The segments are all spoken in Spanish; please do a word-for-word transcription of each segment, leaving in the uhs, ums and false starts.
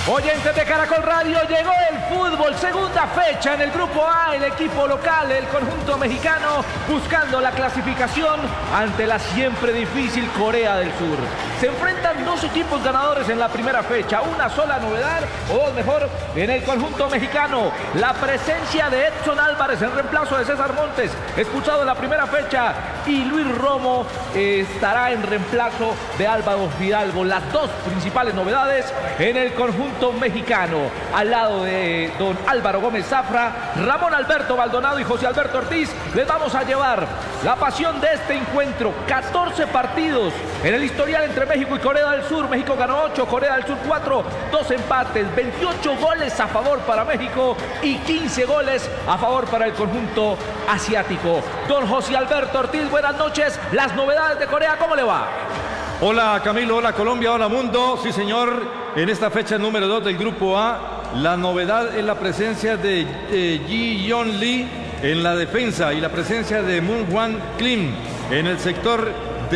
Oyentes de Caracol Radio, llegó el fútbol, segunda fecha en el grupo A, el equipo local, el conjunto mexicano, buscando la clasificación ante la siempre difícil Corea del Sur. Se enfrentan dos equipos ganadores en la primera fecha, una sola novedad, o dos mejor, en el conjunto mexicano. La presencia de Edson Álvarez en reemplazo de César Montes, expulsado en la primera fecha, y Luis Romo eh, estará en reemplazo de Álvaro Fidalgo. Las dos principales novedades en el conjunto mexicano. Al lado de don Álvaro Gómez Zafra, Ramón Alberto Maldonado y José Alberto Ortiz, les vamos a llevar la pasión de este encuentro. catorce partidos en el historial entre México y Corea del Sur. México ganó ocho, Corea del Sur cuatro, dos empates, veintiocho goles a favor para México y quince goles a favor para el conjunto asiático. Don José Alberto Ortiz, buenas noches. Las novedades de Corea, ¿cómo le va? Hola Camilo, hola Colombia, hola mundo. Sí señor, en esta fecha número dos del grupo A, la novedad es la presencia de eh, Ji Yeon Lee en la defensa y la presencia de Moon Hwan Kim en el sector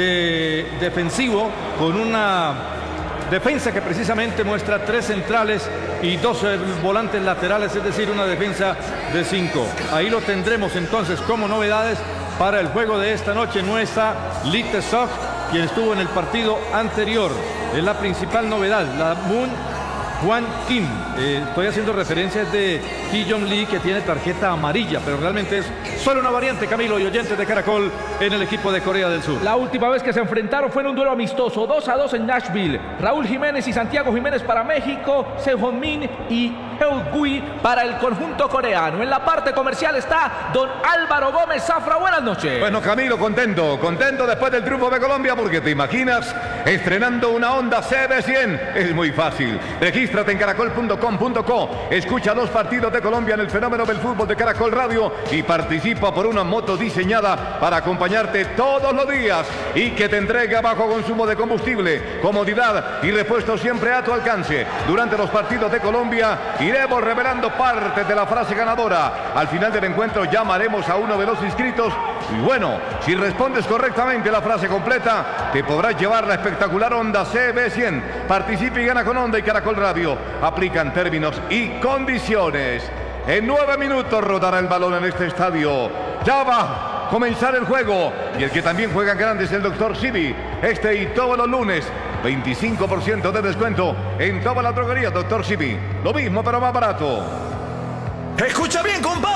de defensivo, con una defensa que precisamente muestra tres centrales y dos eh, volantes laterales, es decir, una defensa de cinco. Ahí lo tendremos entonces como novedades para el juego de esta noche. No está Lee Tae-seok, quien estuvo en el partido anterior. Es la principal novedad, la Moon Hwan Kim. Eh, estoy haciendo referencias de Ji Yeon Lee, que tiene tarjeta amarilla, pero realmente es solo una variante, Camilo y oyentes de Caracol, en el equipo de Corea del Sur. La última vez que se enfrentaron fue en un duelo amistoso, dos a dos en Nashville. Raúl Jiménez y Santiago Jiménez para México, Sehon Min y Heo Gui para el conjunto coreano. En la parte comercial está don Álvaro Gómez Zafra. Buenas noches. Bueno, Camilo, contento, contento después del triunfo de Colombia, porque te imaginas estrenando una Honda C B cien. Es muy fácil. Regístrate en caracol punto com punto co. Escucha los partidos de Colombia en el fenómeno del fútbol de Caracol Radio y participa por una moto diseñada para acompañarte todos los días y que te entregue a bajo consumo de combustible, comodidad y repuesto siempre a tu alcance. Durante los partidos de Colombia iremos revelando parte de la frase ganadora. Al final del encuentro llamaremos a uno de los inscritos y bueno, si respondes correctamente la frase completa, te podrás llevar la espectacular Honda C B cien. Participa y gana con Honda y Caracol Radio. Aplican términos y condiciones. En nueve minutos rodará el balón en este estadio. Ya va a comenzar el juego. Y el que también juega en grande es el doctor Sibi. Este y todos los lunes, veinticinco por ciento de descuento en toda la droguería, doctor Sibi. Lo mismo pero más barato. Escucha bien, compadre.